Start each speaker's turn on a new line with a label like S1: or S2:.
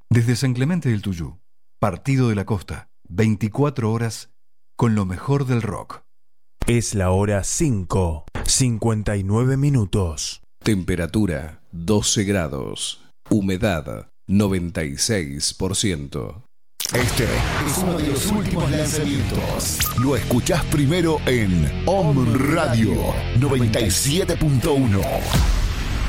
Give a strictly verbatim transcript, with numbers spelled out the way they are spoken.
S1: Desde San Clemente del Tuyú, Partido de la Costa, veinticuatro horas con lo mejor del rock.
S2: Es la hora cinco, cincuenta y nueve minutos.
S3: Temperatura doce grados. Humedad noventa y seis por ciento.
S4: Este es uno de los últimos lanzamientos. Lo escuchás primero en Om Radio noventa y siete punto uno.